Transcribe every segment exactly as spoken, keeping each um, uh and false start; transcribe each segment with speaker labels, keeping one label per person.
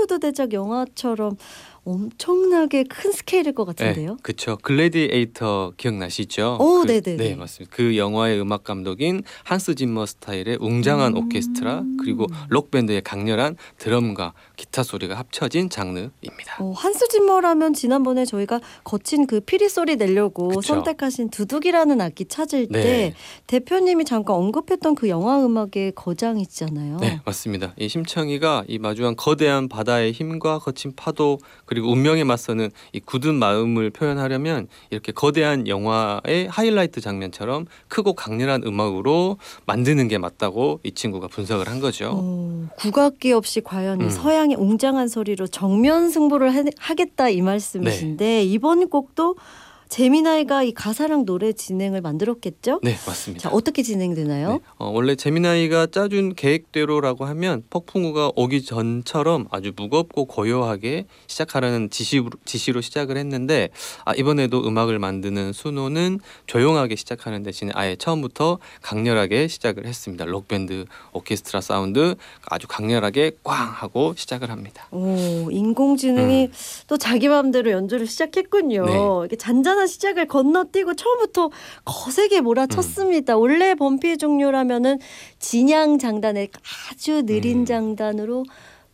Speaker 1: 할리우드 대작 영화처럼 엄청나게 큰 스케일일 것 같은데요.
Speaker 2: 네, 그렇죠. 글래디에이터 기억나시죠?
Speaker 1: 오,
Speaker 2: 그,
Speaker 1: 네네네.
Speaker 2: 네, 맞습니다. 그 영화의 음악 감독인 한스 짐머 스타일의 웅장한
Speaker 1: 음.
Speaker 2: 오케스트라 그리고 록 밴드의 강렬한 드럼과 기타 소리가 합쳐진 장르입니다.
Speaker 1: 어, 한스 짐머라면 지난번에 저희가 거친 그 피리 소리 내려고
Speaker 2: 그쵸.
Speaker 1: 선택하신 두둑이라는 악기 찾을
Speaker 2: 네.
Speaker 1: 때 대표님이 잠깐 언급했던 그 영화 음악의 거장이잖아요.
Speaker 2: 네, 맞습니다. 이 심청이가 이 마주한 거대한 바다의 힘과 거친 파도 그리고 운명에 맞서는 이 굳은 마음을 표현하려면 이렇게 거대한 영화의 하이라이트 장면처럼 크고 강렬한 음악으로 만드는 게 맞다고 이 친구가 분석을 한 거죠.
Speaker 1: 어, 국악기 없이 과연 이
Speaker 2: 음.
Speaker 1: 서양의 웅장한 소리로 정면 승부를 하, 하겠다 이 말씀이신데
Speaker 2: 네.
Speaker 1: 이번 곡도 제미나이가 이 가사랑 노래 진행을 만들었겠죠?
Speaker 2: 네, 맞습니다.
Speaker 1: 자, 어떻게 진행되나요?
Speaker 2: 네, 어, 원래 제미나이가 짜준 계획대로라고 하면 폭풍우가 오기 전처럼 아주 무겁고 고요하게 시작하라는 지시로, 지시로 시작을 했는데 아, 이번에도 음악을 만드는 수노는 조용하게 시작하는 대신에 아예 처음부터 강렬하게 시작을 했습니다. 록밴드 오케스트라 사운드 아주 강렬하게 꽝 하고 시작을 합니다.
Speaker 1: 오, 인공지능이
Speaker 2: 음.
Speaker 1: 또 자기 마음대로 연주를 시작했군요.
Speaker 2: 네.
Speaker 1: 이렇게 잔잔한 시작을 건너뛰고 처음부터 거세게 몰아쳤습니다.
Speaker 2: 음.
Speaker 1: 원래 범피 종류라면은 진양 장단에 아주 느린
Speaker 2: 음.
Speaker 1: 장단으로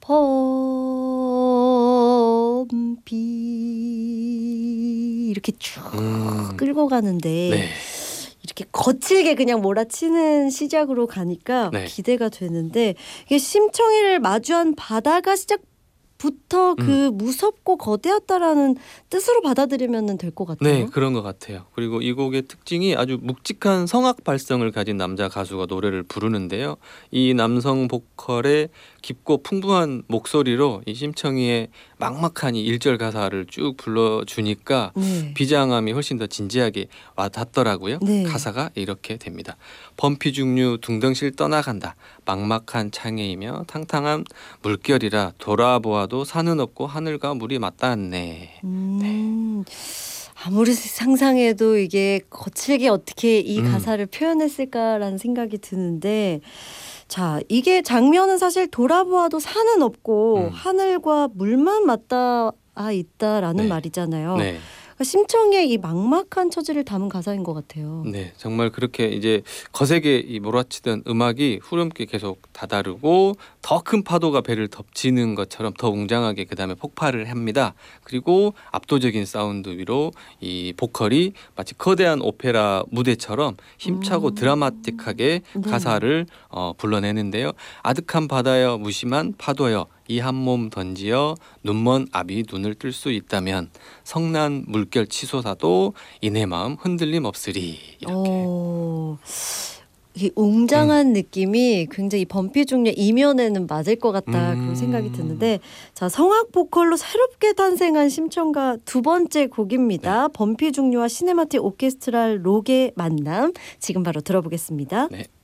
Speaker 1: 범피 이렇게 쭉
Speaker 2: 음.
Speaker 1: 끌고 가는데
Speaker 2: 네.
Speaker 1: 이렇게 거칠게 그냥 몰아치는 시작으로 가니까
Speaker 2: 네.
Speaker 1: 기대가 되는데 이게 심청이를 마주한 바다가 시작부터 그
Speaker 2: 음.
Speaker 1: 무섭고 거대하다라는 뜻으로 받아들이면 될 것 같아요.
Speaker 2: 네, 그런 것 같아요. 그리고 이 곡의 특징이 아주 묵직한 성악 발성을 가진 남자 가수가 노래를 부르는데요. 이 남성 보컬의 깊고 풍부한 목소리로 이 심청이의 막막한 이 일 절 가사를 쭉 불러주니까
Speaker 1: 네.
Speaker 2: 비장함이 훨씬 더 진지하게 와닿더라고요.
Speaker 1: 네.
Speaker 2: 가사가 이렇게 됩니다. 범피 중류 둥덩실 떠나간다. 막막한 창해이며 탕탕한 물결이라 돌아보아도 산은 없고 하늘과 물이 맞닿았네.
Speaker 1: 음, 아무리 상상해도 이게 거칠게 어떻게 이
Speaker 2: 음.
Speaker 1: 가사를 표현했을까라는 생각이 드는데 자, 이게 장면은 사실 돌아보아도 산은 없고
Speaker 2: 음.
Speaker 1: 하늘과 물만 맞닿아 있다라는
Speaker 2: 네.
Speaker 1: 말이잖아요.
Speaker 2: 네.
Speaker 1: 그러니까 심청의 이 막막한 처지를 담은 가사인 것 같아요.
Speaker 2: 네, 정말 그렇게 이제 거세게 이 몰아치던 음악이 후렴기 계속 다다르고 더 큰 파도가 배를 덮치는 것처럼 더 웅장하게 그 다음에 폭발을 합니다. 그리고 압도적인 사운드 위로 이 보컬이 마치 거대한 오페라 무대처럼 힘차고
Speaker 1: 음.
Speaker 2: 드라마틱하게
Speaker 1: 네.
Speaker 2: 가사를 어, 불러내는데요. 아득한 바다여 무심한 파도여 이 한 몸 던지어 눈먼 아비 눈을 뜰 수 있다면 성난 물결 치솟아도 이내 마음 흔들림 없으리 이렇게.
Speaker 1: 어, 이 웅장한
Speaker 2: 음.
Speaker 1: 느낌이 굉장히 범피 종류 이면에는 맞을 것 같다 그런
Speaker 2: 음.
Speaker 1: 생각이 드는데 자 성악 보컬로 새롭게 탄생한 심청가 두 번째 곡입니다. 범피 종류와 시네마틱 오케스트랄 록의 만남 지금 바로 들어보겠습니다.
Speaker 2: 네.